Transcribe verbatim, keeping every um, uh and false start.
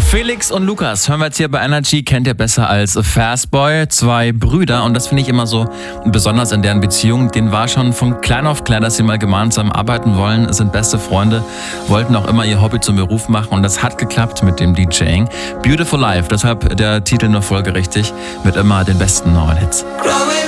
Felix und Lukas hören wir jetzt hier bei Energy, kennt ihr besser als Fastboy, zwei Brüder, und das finde ich immer so besonders in deren Beziehung. Denen war schon von klein auf klar, dass sie mal gemeinsam arbeiten wollen, sind beste Freunde, wollten auch immer ihr Hobby zum Beruf machen, und das hat geklappt mit dem DJing. Beautiful Life, deshalb der Titel nur folgerichtig, mit immer den besten neuen Hits.